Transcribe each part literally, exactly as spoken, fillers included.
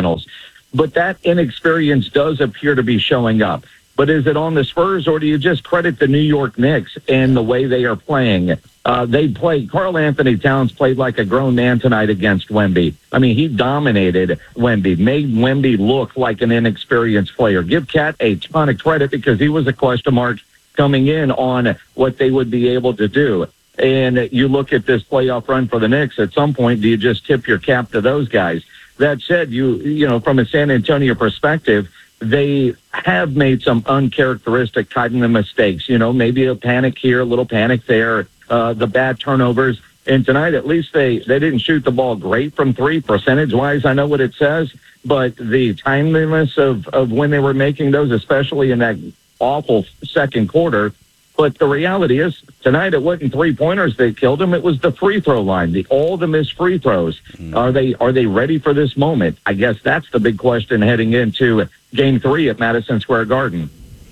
fundamentals. But that inexperience does appear to be showing up. But is it on the Spurs, or do you just credit the New York Knicks and the way they are playing? Uh, they played, Karl Anthony Towns played like a grown man tonight against Wemby. I mean, he dominated Wemby, made Wemby look like an inexperienced player. Give Cat a ton of credit because he was a question mark coming in on what they would be able to do. And you look at this playoff run for the Knicks, at some point, do you just tip your cap to those guys? That said, you you know, from a San Antonio perspective, they have made some uncharacteristic kind of mistakes. You know, maybe a panic here, a little panic there, uh, the bad turnovers. And tonight, at least they, they didn't shoot the ball great from three, percentage-wise. I know what it says, but the timeliness of, of when they were making those, especially in that awful second quarter. But the reality is, tonight it wasn't three-pointers that killed them. It was the free throw line, the all the missed free throws. Mm. Are they are they ready for this moment? I guess that's the big question heading into Game three at Madison Square Garden.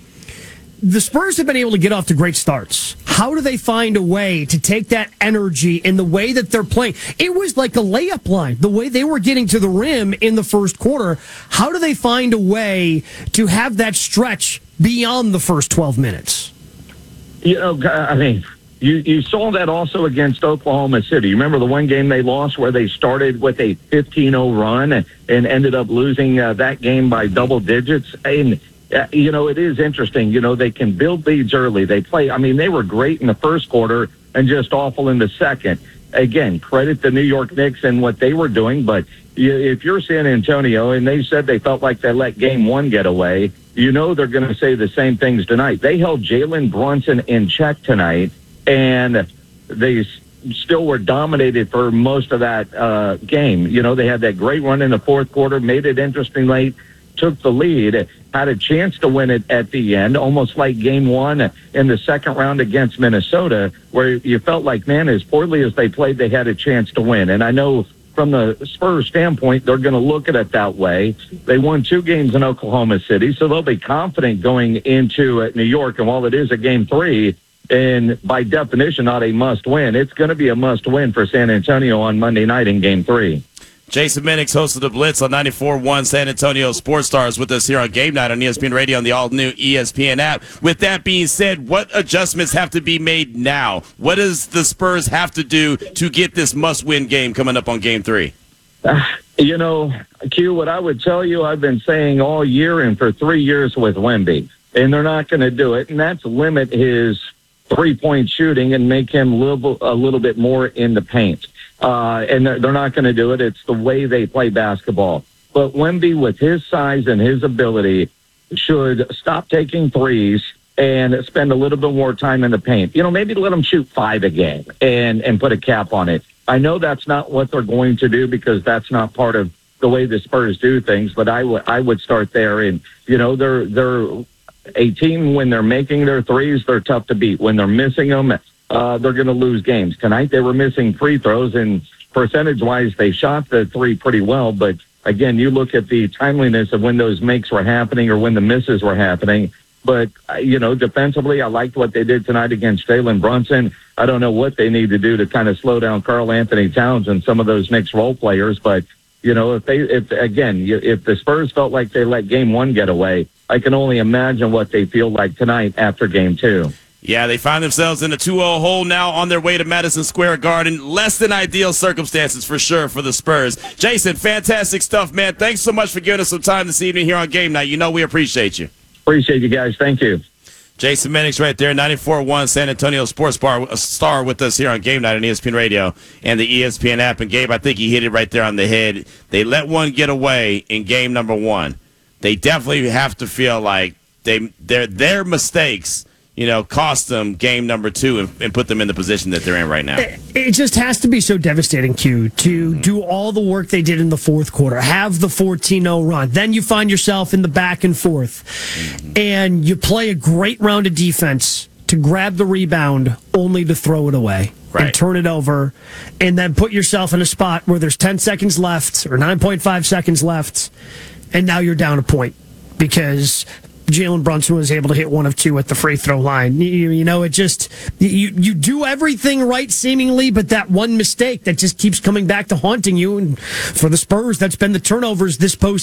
The Spurs have been able to get off to great starts. How do they find a way to take that energy in the way that they're playing? It was like a layup line, the way they were getting to the rim in the first quarter. How do they find a way to have that stretch beyond the first twelve minutes? You know, I mean, you, you saw that also against Oklahoma City. You remember the one game they lost where they started with a fifteen oh run and, and ended up losing uh, that game by double digits? And, uh, you know, it is interesting. You know, they can build leads early. They play, I mean, they were great in the first quarter and just awful in the second. Again, credit the New York Knicks and what they were doing, but you, if you're San Antonio, and they said they felt like they let game one get away, you know they're going to say the same things tonight. They held Jalen Brunson in check tonight, and they s- still were dominated for most of that uh, game. You know, they had that great run in the fourth quarter, made it interesting late, took the lead, had a chance to win it at the end, almost like game one in the second round against Minnesota, where you felt like, man, as poorly as they played, they had a chance to win. And I know from the Spurs standpoint, they're going to look at it that way. They won two games in Oklahoma City, so they'll be confident going into uh, New York. And while it is a game three, and by definition not a must-win, it's going to be a must-win for San Antonio on Monday night in game three. Jason Minix, host of The Blitz on ninety-four point one San Antonio Sports Stars, with us here on Game Night on E S P N Radio and the all-new E S P N app. With that being said, what adjustments have to be made now? What does the Spurs have to do to get this must-win game coming up on Game three? Uh, you know, Q, what I would tell you, I've been saying all year and for three years with Wemby, and they're not going to do it, and that's limit his three-point shooting and make him little, a little bit more in the paint. Uh, and they're, they're not going to do it. It's the way they play basketball. But Wemby, with his size and his ability, should stop taking threes and spend a little bit more time in the paint. You know, maybe let him shoot five a game and, and put a cap on it. I know that's not what they're going to do because that's not part of the way the Spurs do things, but I would I would start there. And, you know, they're they're a team, when they're making their threes, they're tough to beat. When they're missing them, Uh, they're going to lose games. Tonight they were missing free throws, and percentage-wise they shot the three pretty well. But, again, you look at the timeliness of when those makes were happening or when the misses were happening. But, uh, you know, defensively, I liked what they did tonight against Jalen Brunson. I don't know what they need to do to kind of slow down Karl Anthony Towns and some of those Knicks role players. But, you know, if they, if again, if the Spurs felt like they let game one get away, I can only imagine what they feel like tonight after game two. Yeah, they find themselves in a two oh hole now on their way to Madison Square Garden. Less than ideal circumstances for sure for the Spurs. Jason, fantastic stuff, man. Thanks so much for giving us some time this evening here on Game Night. You know we appreciate you. Appreciate you guys. Thank you. Jason Minix right there, ninety-four point one San Antonio Sports Bar, a star with us here on Game Night on E S P N Radio and the E S P N app. And Gabe, I think he hit it right there on the head. They let one get away in game number one. They definitely have to feel like they their their mistakes, you know, cost them game number two and, and put them in the position that they're in right now. It, it just has to be so devastating, Q, to mm-hmm. do all the work they did in the fourth quarter, have the fourteen oh run. Then you find yourself in the back and forth, mm-hmm. and you play a great round of defense to grab the rebound only to throw it away. Right. And turn it over, and then put yourself in a spot where there's ten seconds left or nine point five seconds left, and now you're down a point because Jalen Brunson was able to hit one of two at the free throw line. You, you know, it just, you, you do everything right seemingly, but that one mistake that just keeps coming back to haunting you. And for the Spurs, that's been the turnovers this postseason.